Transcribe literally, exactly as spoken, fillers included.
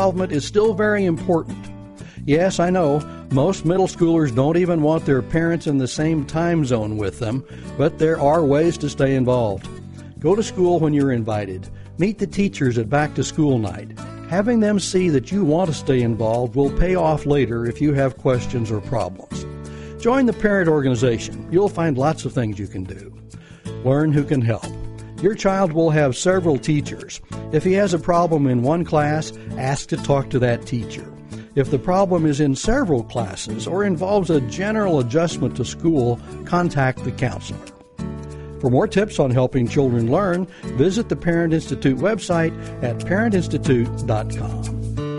involvement is still very important. Yes, I know, most middle schoolers don't even want their parents in the same time zone with them, but there are ways to stay involved. Go to school when you're invited. Meet the teachers at back-to-school night. Having them see that you want to stay involved will pay off later if you have questions or problems. Join the parent organization. You'll find lots of things you can do. Learn who can help. Your child will have several teachers. If he has a problem in one class, ask to talk to that teacher. If the problem is in several classes or involves a general adjustment to school, contact the counselor. For more tips on helping children learn, visit the Parent Institute website at parent institute dot com.